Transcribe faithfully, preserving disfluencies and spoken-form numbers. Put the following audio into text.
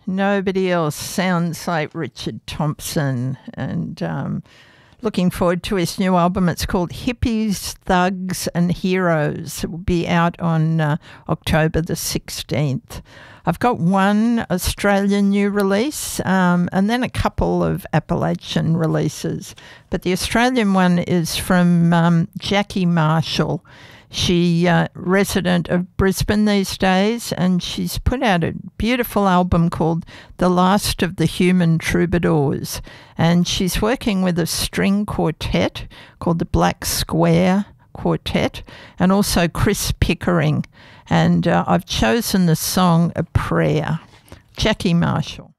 Nobody else sounds like Richard Thompson, and um, looking forward to his new album. It's called Hippies, Thugs and Heroes. It will be out on uh, October the sixteenth. I've got one Australian new release um, and then a couple of Appalachian releases. But the Australian one is from um, Jackie Marshall. She uh, resident of Brisbane these days, and she's put out a beautiful album called The Last of the Human Troubadours. And she's working with a string quartet called the Black Square Quartet, and also Chris Pickering. And uh, I've chosen the song A Prayer. Jackie Marshall.